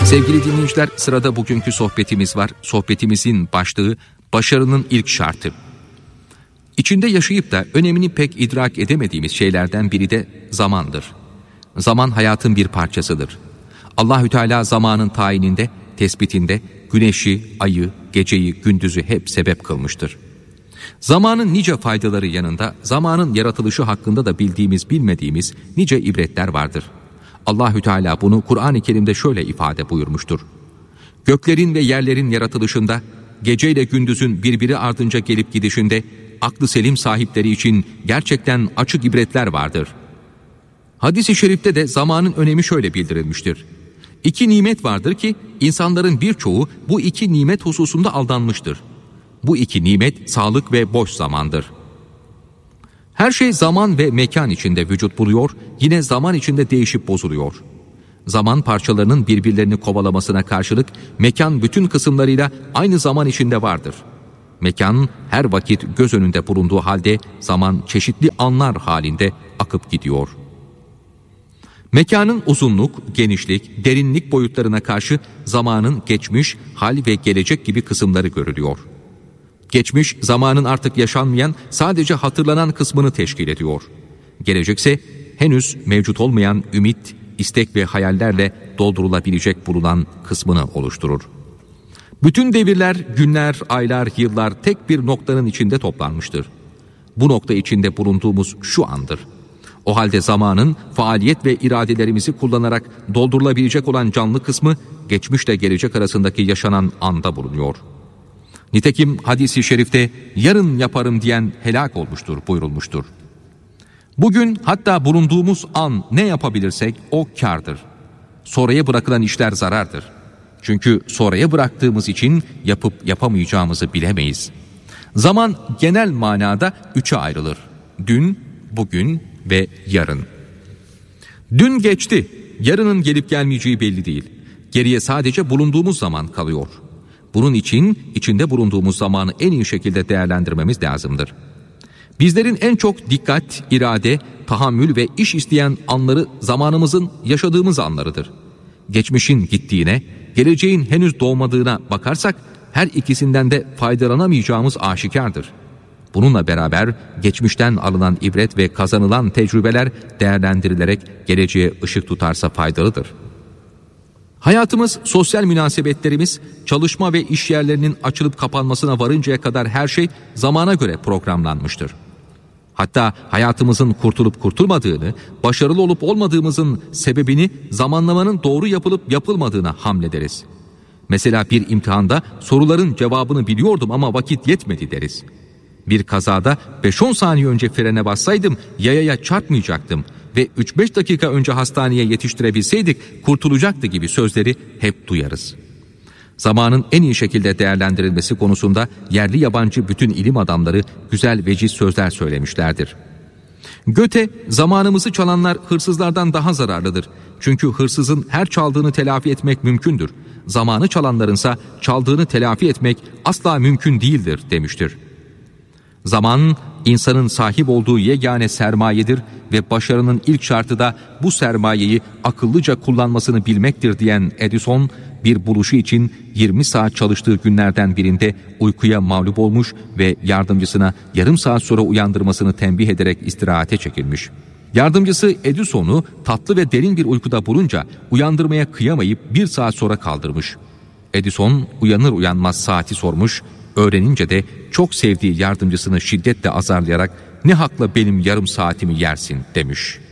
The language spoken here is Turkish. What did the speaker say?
Sevgili dinleyiciler, sırada bugünkü sohbetimiz var. Sohbetimizin başlığı başarının ilk şartı. İçinde yaşayıp da önemini pek idrak edemediğimiz şeylerden biri de zamandır. Zaman hayatın bir parçasıdır. Allahü Teala zamanın tayininde, tespitinde güneşi, ayı, geceyi, gündüzü hep sebep kılmıştır. Zamanın nice faydaları yanında zamanın yaratılışı hakkında da bildiğimiz bilmediğimiz nice ibretler vardır. Allahü Teala bunu Kur'an-ı Kerim'de şöyle ifade buyurmuştur. Göklerin ve yerlerin yaratılışında, geceyle gündüzün birbiri ardınca gelip gidişinde, aklı selim sahipleri için gerçekten açık ibretler vardır. Hadis-i şerifte de zamanın önemi şöyle bildirilmiştir. İki nimet vardır ki insanların birçoğu bu iki nimet hususunda aldanmıştır. Bu iki nimet sağlık ve boş zamandır. Her şey zaman ve mekan içinde vücut buluyor, yine zaman içinde değişip bozuluyor. Zaman parçalarının birbirlerini kovalamasına karşılık mekan bütün kısımlarıyla aynı zaman içinde vardır. Mekan her vakit göz önünde bulunduğu halde zaman çeşitli anlar halinde akıp gidiyor. Mekanın uzunluk, genişlik, derinlik boyutlarına karşı zamanın geçmiş, hal ve gelecek gibi kısımları görülüyor. Geçmiş, zamanın artık yaşanmayan, sadece hatırlanan kısmını teşkil ediyor. Gelecekse henüz mevcut olmayan ümit, istek ve hayallerle doldurulabilecek bulunan kısmını oluşturur. Bütün devirler, günler, aylar, yıllar tek bir noktanın içinde toplanmıştır. Bu nokta içinde bulunduğumuz şu andır. O halde zamanın faaliyet ve iradelerimizi kullanarak doldurulabilecek olan canlı kısmı, geçmişle gelecek arasındaki yaşanan anda bulunuyor. Nitekim hadis-i şerifte yarın yaparım diyen helak olmuştur buyurulmuştur. Bugün hatta bulunduğumuz an ne yapabilirsek o kârdır. Sonraya bırakılan işler zarardır. Çünkü sonraya bıraktığımız için yapıp yapamayacağımızı bilemeyiz. Zaman genel manada üçe ayrılır. Dün, bugün ve yarın. Dün geçti, yarının gelip gelmeyeceği belli değil. Geriye sadece bulunduğumuz zaman kalıyor. Bunun için içinde bulunduğumuz zamanı en iyi şekilde değerlendirmemiz lazımdır. Bizlerin en çok dikkat, irade, tahammül ve iş isteyen anları zamanımızın yaşadığımız anlarıdır. Geçmişin gittiğine, geleceğin henüz doğmadığına bakarsak her ikisinden de faydalanamayacağımız aşikardır. Bununla beraber geçmişten alınan ibret ve kazanılan tecrübeler değerlendirilerek geleceğe ışık tutarsa faydalıdır. Hayatımız, sosyal münasebetlerimiz, çalışma ve iş yerlerinin açılıp kapanmasına varıncaya kadar her şey zamana göre programlanmıştır. Hatta hayatımızın kurtulup kurtulmadığını, başarılı olup olmadığımızın sebebini zamanlamanın doğru yapılıp yapılmadığına hamlederiz. Mesela bir imtihanda soruların cevabını biliyordum ama vakit yetmedi deriz. Bir kazada 5-10 saniye önce frene bassaydım yayaya çarpmayacaktım ve 3-5 dakika önce hastaneye yetiştirebilseydik kurtulacaktı gibi sözleri hep duyarız. Zamanın en iyi şekilde değerlendirilmesi konusunda yerli yabancı bütün ilim adamları güzel veciz sözler söylemişlerdir. Goethe, zamanımızı çalanlar hırsızlardan daha zararlıdır. Çünkü hırsızın her çaldığını telafi etmek mümkündür. Zamanı çalanlarınsa çaldığını telafi etmek asla mümkün değildir demiştir. Zaman, insanın sahip olduğu yegane sermayedir ve başarının ilk şartı da bu sermayeyi akıllıca kullanmasını bilmektir diyen Edison, bir buluşu için 20 saat çalıştığı günlerden birinde uykuya mağlup olmuş ve yardımcısına yarım saat sonra uyandırmasını tembih ederek istirahate çekilmiş. Yardımcısı Edison'u tatlı ve derin bir uykuda bulunca uyandırmaya kıyamayıp 1 saat sonra kaldırmış. Edison uyanır uyanmaz saati sormuş, öğrenince de çok sevdiği yardımcısını şiddetle azarlayarak "Ne hakla benim yarım saatimi yersin?" demiş.